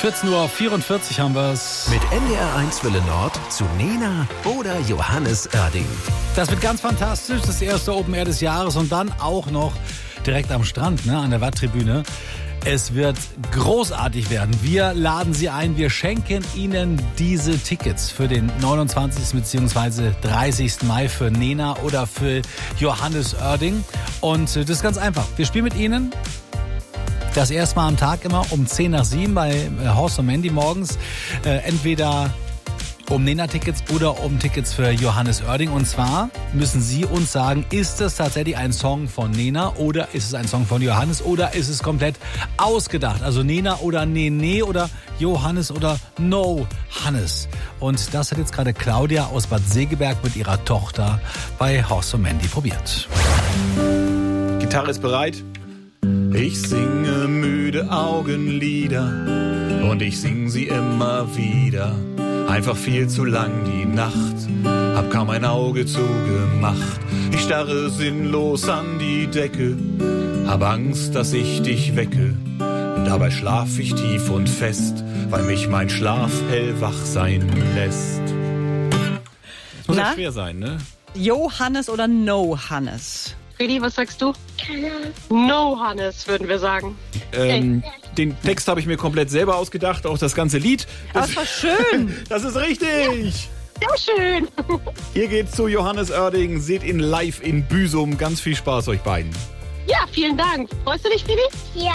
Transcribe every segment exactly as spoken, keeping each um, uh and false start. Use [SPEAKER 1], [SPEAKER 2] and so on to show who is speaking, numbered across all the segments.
[SPEAKER 1] vierzehn Uhr vierundvierzig haben wir es.
[SPEAKER 2] Mit N D R eins Welle Nord zu Nena oder Johannes Oerding.
[SPEAKER 1] Das wird ganz fantastisch, das erste Open Air des Jahres und dann auch noch direkt am Strand, ne, an der Watttribüne. Es wird großartig werden. Wir laden Sie ein, wir schenken Ihnen diese Tickets für den neunundzwanzigsten bzw. dreißigsten Mai für Nena oder für Johannes Oerding. Und das ist ganz einfach. Wir spielen mit Ihnen das erste Mal am Tag immer um zehn nach sieben bei Horst und Mandy morgens. Äh, entweder um Nena-Tickets oder um Tickets für Johannes Oerding. Und zwar müssen Sie uns sagen, ist es tatsächlich ein Song von Nena oder ist es ein Song von Johannes oder ist es komplett ausgedacht? Also Nena oder Nene oder Johannes oder No Hannes. Und das hat jetzt gerade Claudia aus Bad Segeberg mit ihrer Tochter bei Horst und Mandy probiert.
[SPEAKER 3] Gitarre ist bereit. Ich singe müde Augenlieder und ich sing sie immer wieder. Einfach viel zu lang die Nacht, hab kaum ein Auge zugemacht. Ich starre sinnlos an die Decke, hab Angst, dass ich dich wecke. Und dabei schlaf ich tief und fest, weil mich mein Schlaf hellwach sein lässt. Das muss ja schwer sein, ne?
[SPEAKER 4] Johannes oder No Hannes?
[SPEAKER 5] Fredi, was sagst du? No Hannes, würden wir sagen.
[SPEAKER 3] Ähm, den Text habe ich mir komplett selber ausgedacht, auch das ganze Lied.
[SPEAKER 4] Das, das war schön.
[SPEAKER 3] Das ist richtig.
[SPEAKER 5] Sehr schön.
[SPEAKER 3] Ihr geht zu Johannes Oerding, seht ihn live in Büsum. Ganz viel Spaß euch beiden.
[SPEAKER 5] Ja, vielen Dank. Freust du dich, Fredi? Ja.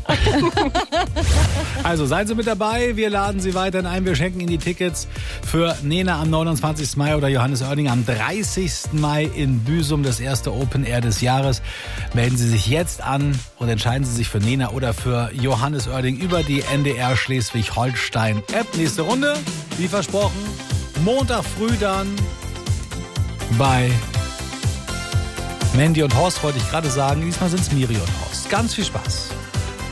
[SPEAKER 1] Also seien Sie mit dabei, wir laden Sie weiterhin ein, wir schenken Ihnen die Tickets für Nena am neunundzwanzigsten Mai oder Johannes Oerding am dreißigsten Mai in Büsum, das erste Open Air des Jahres. Melden Sie sich jetzt an und entscheiden Sie sich für Nena oder für Johannes Oerding über die N D R Schleswig-Holstein App. Nächste Runde, wie versprochen, Montag früh dann bei Mandy und Horst, wollte ich gerade sagen. Diesmal sind es Miri und Horst. Ganz viel Spaß.